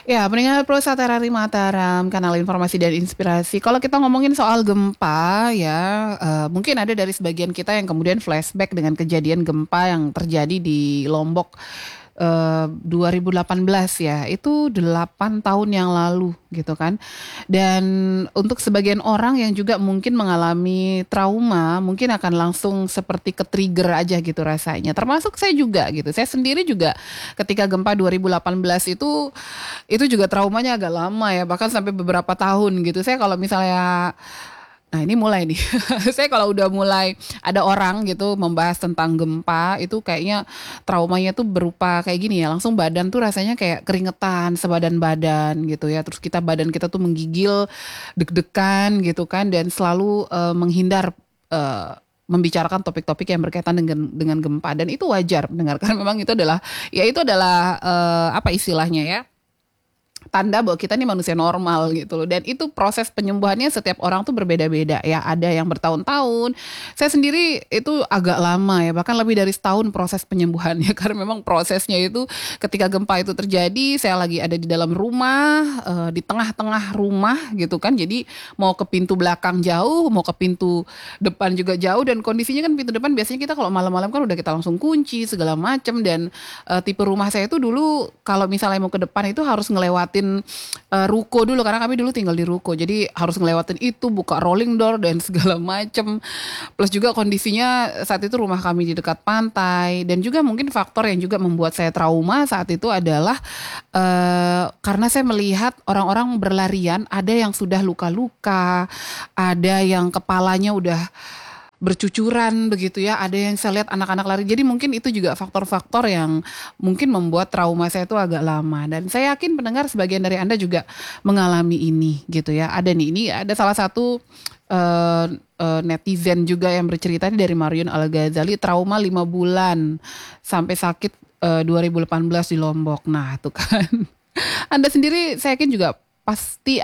Ya, pendengar Pro Satera Mataram, kanal informasi dan inspirasi. Kalau kita ngomongin soal gempa, ya mungkin ada dari sebagian kita yang kemudian flashback dengan kejadian gempa yang terjadi di Lombok 2018 ya, itu 8 tahun yang lalu gitu kan. Dan untuk sebagian orang yang juga mungkin mengalami trauma, mungkin akan langsung seperti ke-trigger aja gitu rasanya. Termasuk saya juga gitu. Saya sendiri juga ketika gempa 2018 itu juga traumanya agak lama ya, bahkan sampai beberapa tahun gitu. Saya kalau misalnya Nah ini mulai nih, saya kalau udah mulai ada orang gitu membahas tentang gempa itu kayaknya traumanya tuh berupa kayak gini ya, langsung badan tuh rasanya kayak keringetan sebadan badan gitu ya, terus badan kita tuh menggigil, deg-degan gitu kan, dan selalu menghindar membicarakan topik-topik yang berkaitan dengan gempa, dan itu wajar mendengarkan. Memang itu adalah apa istilahnya ya, tanda bahwa kita nih manusia normal gitu loh. Dan itu proses penyembuhannya setiap orang tuh berbeda-beda ya. Ada yang bertahun-tahun. Saya sendiri itu agak lama ya, bahkan lebih dari setahun proses penyembuhannya karena memang prosesnya itu ketika gempa itu terjadi, saya lagi ada di dalam rumah, di tengah-tengah rumah gitu kan. Jadi mau ke pintu belakang jauh, mau ke pintu depan juga jauh, dan kondisinya kan pintu depan biasanya kita kalau malam-malam kan udah kita langsung kunci segala macem. Dan tipe rumah saya itu dulu kalau misalnya mau ke depan itu harus ngelewatin ruko dulu, karena kami dulu tinggal di ruko, jadi harus ngelewatin itu, buka rolling door dan segala macem. Plus juga kondisinya saat itu rumah kami di dekat pantai, dan juga mungkin faktor yang juga membuat saya trauma saat itu adalah karena saya melihat orang-orang berlarian, ada yang sudah luka-luka, ada yang kepalanya udah bercucuran begitu ya, ada yang saya lihat anak-anak lari. Jadi mungkin itu juga faktor-faktor yang mungkin membuat trauma saya itu agak lama. Dan saya yakin pendengar sebagian dari Anda juga mengalami ini gitu ya. Ada nih, ini ada salah satu netizen juga yang bercerita ini dari Marion Al-Ghazali, trauma 5 bulan sampai sakit 2018 di Lombok. Nah, itu kan. Anda sendiri saya yakin juga pasti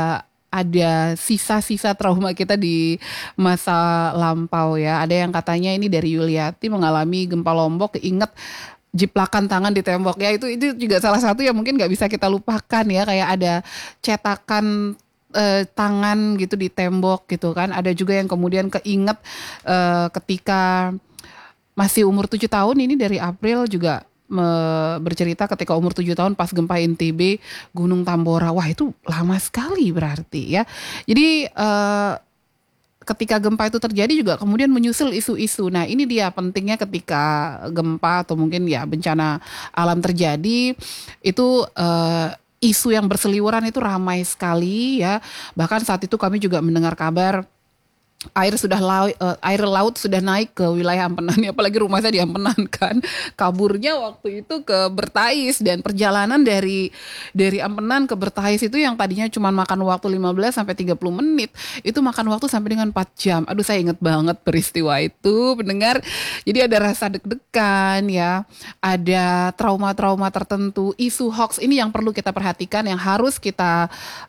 ada sisa-sisa trauma kita di masa lampau ya. Ada yang katanya ini dari Yuliati, mengalami gempa Lombok, keinget jiplakan tangan di tembok ya. Itu juga salah satu yang mungkin nggak bisa kita lupakan ya, kayak ada cetakan tangan gitu di tembok gitu kan. Ada juga yang kemudian keinget ketika masih umur 7 tahun, ini dari April juga bercerita ketika umur 7 tahun pas gempa NTB Gunung Tambora. Wah, itu lama sekali berarti ya. Jadi ketika gempa itu terjadi juga kemudian menyusul isu-isu. Nah, ini dia pentingnya ketika gempa atau mungkin ya bencana alam terjadi itu isu yang berseliweran itu ramai sekali ya. Bahkan saat itu kami juga mendengar kabar air laut sudah naik ke wilayah Ampenan, apalagi rumah saya di Ampenan kan. Kaburnya waktu itu ke Bertais, dan perjalanan dari Ampenan ke Bertais itu yang tadinya cuma makan waktu 15 sampai 30 menit, itu makan waktu sampai dengan 4 jam. Aduh, saya ingat banget peristiwa itu, pendengar. Jadi ada rasa deg-degan ya, ada trauma-trauma tertentu, isu hoax ini yang perlu kita perhatikan, yang harus kita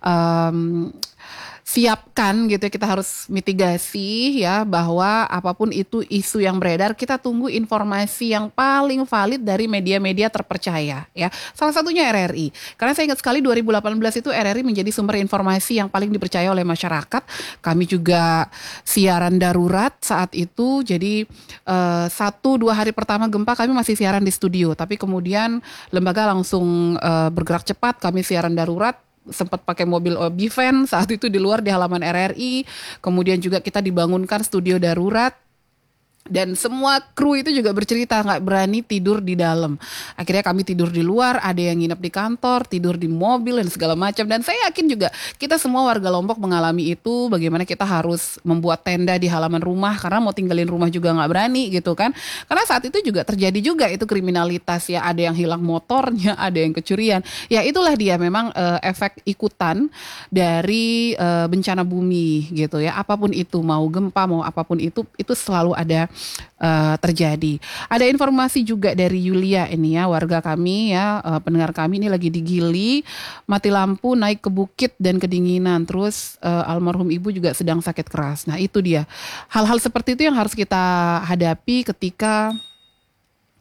siapkan gitu ya. Kita harus mitigasi ya, bahwa apapun itu isu yang beredar, kita tunggu informasi yang paling valid dari media-media terpercaya ya. Salah satunya RRI. Karena saya ingat sekali 2018 itu RRI menjadi sumber informasi yang paling dipercaya oleh masyarakat. Kami juga siaran darurat saat itu. Jadi 1-2 hari pertama gempa kami masih siaran di studio, tapi kemudian lembaga langsung bergerak cepat. Kami siaran darurat, sempat pakai mobil Biven saat itu di luar di halaman RRI. Kemudian juga kita dibangunkan studio darurat, dan semua kru itu juga bercerita nggak berani tidur di dalam. Akhirnya kami tidur di luar, ada yang nginep di kantor, tidur di mobil dan segala macam. Dan saya yakin juga kita semua warga Lombok mengalami itu, bagaimana kita harus membuat tenda di halaman rumah karena mau tinggalin rumah juga nggak berani gitu kan. Karena saat itu juga terjadi juga itu kriminalitas ya, ada yang hilang motornya, ada yang kecurian. Ya itulah dia memang efek ikutan dari bencana bumi gitu ya. Apapun itu, mau gempa mau apapun itu selalu ada terjadi. Ada informasi juga dari Yulia ini ya, warga kami ya, pendengar kami ini lagi di Gili, mati lampu, naik ke bukit dan kedinginan. Terus almarhum ibu juga sedang sakit keras. Nah, itu dia. Hal-hal seperti itu yang harus kita hadapi ketika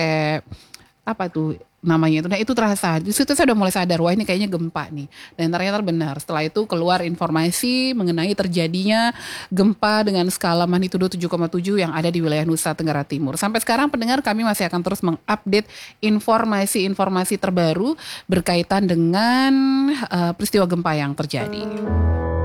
pakai apa tuh namanya itu. Nah itu terasa. Di situ saya udah mulai sadar, wah ini kayaknya gempa nih. Dan ternyata benar. Setelah itu keluar informasi mengenai terjadinya gempa dengan skala magnitudo 7,7 yang ada di wilayah Nusa Tenggara Timur. Sampai sekarang pendengar, kami masih akan terus mengupdate informasi-informasi terbaru berkaitan dengan peristiwa gempa yang terjadi.